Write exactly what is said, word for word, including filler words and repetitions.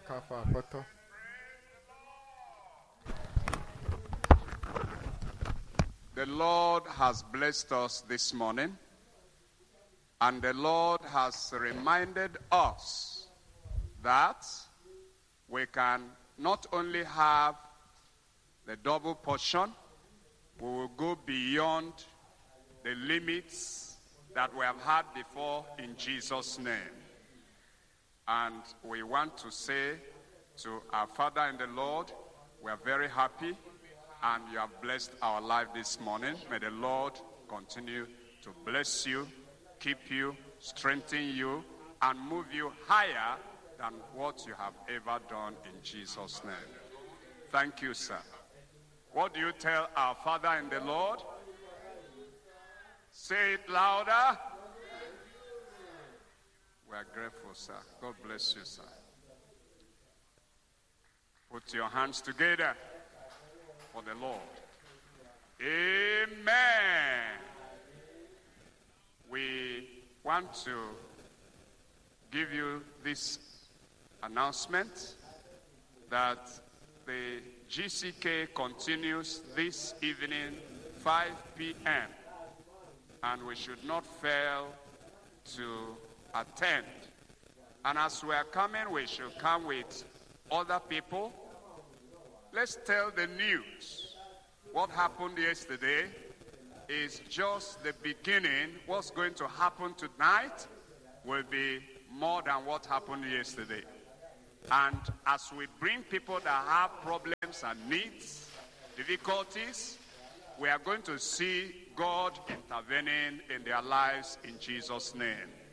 The Lord has blessed us this morning, and the Lord has reminded us that we can not only have the double portion, we will go beyond the limits that we have had before in Jesus' name. And we want to say to our Father in the Lord, we are very happy and you have blessed our life this morning. May the Lord continue to bless you, keep you, strengthen you, and move you higher than what you have ever done in Jesus' name. Thank you, sir. What do you tell our Father in the Lord? Say it louder. We are grateful, sir. God bless you, sir. Put your hands together for the Lord. Amen. We want to give you this announcement that the G C K continues this evening, five p.m. and we should not fail to attend. And as we are coming, we should come with other people. Let's tell the news. What happened yesterday is just the beginning. What's going to happen tonight will be more than what happened yesterday. And as we bring people that have problems and needs, difficulties, we are going to see God intervening in their lives in Jesus' name.